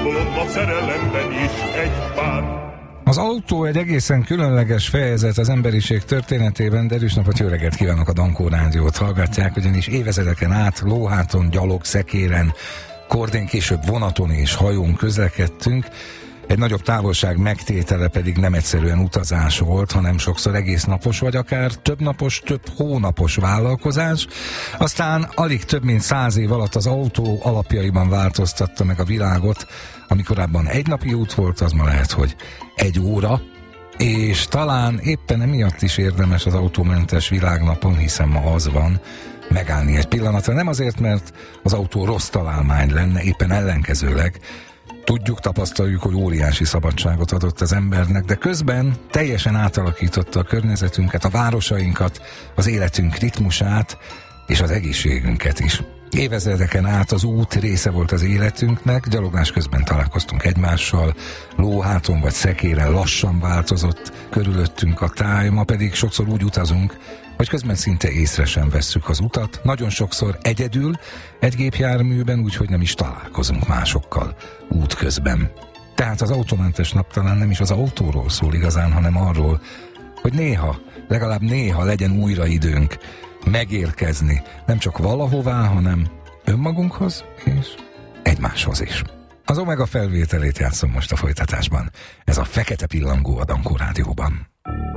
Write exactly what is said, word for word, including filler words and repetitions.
bolond a szerelemben is egy pár. Az autó egy egészen különleges fejezet az emberiség történetében, de erős napot, jó reggelt kívánok, a Dankó Rádiót hallgatják, ugyanis évezredeken át lóháton, gyalog, szekéren, kordén, később vonaton és hajón közlekedtünk. Egy nagyobb távolság megtétele pedig nem egyszerűen utazás volt, hanem sokszor egész napos, vagy akár több napos, több hónapos vállalkozás. Aztán alig több mint száz év alatt az autó alapjaiban változtatta meg a világot, ami korábban egy napi út volt, az ma lehet, hogy egy óra, és talán éppen emiatt is érdemes az autómentes világnapon, hiszen ma az van, megállni egy pillanatra. Nem azért, mert az autó rossz találmány lenne, éppen ellenkezőleg. Tudjuk, tapasztaljuk, hogy óriási szabadságot adott az embernek, de közben teljesen átalakította a környezetünket, a városainkat, az életünk ritmusát és az egészségünket is. Évezredeken át az út része volt az életünknek, gyaloglás közben találkoztunk egymással, lóháton vagy szekéren lassan változott körülöttünk a táj, ma pedig sokszor úgy utazunk, hogy közben szinte észre sem vesszük az utat, nagyon sokszor egyedül, egy gépjárműben, úgyhogy nem is találkozunk másokkal útközben. Tehát az autómentes nap talán nem is az autóról szól igazán, hanem arról, hogy néha, legalább néha legyen újra időnk megérkezni, nem csak valahová, hanem önmagunkhoz és egymáshoz is. Az Omega felvételét játszom most a folytatásban. Ez a Fekete Pillangó a Dankó Rádióban.